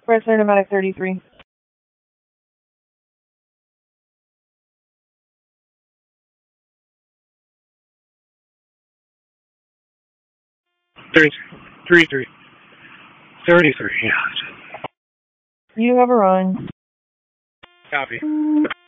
Chrysler Nomadic 33. 33. 33, yeah. You have a run. Copy.